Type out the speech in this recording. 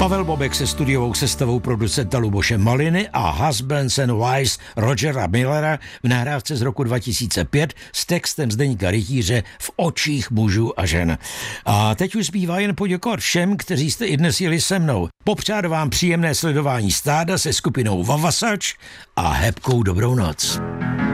Pavel Bobek se studiovou sestavou producenta Luboše Maliny a Husbands and Wives Rogera Millera v nahrávce z roku 2005 s textem Zdeňka Rytíře V očích mužů a žen. A teď už zbývá jen poděkovat všem, kteří jste i dnes jeli se mnou. Popřát vám příjemné sledování stáda se skupinou Vavasač a hebkou dobrou noc.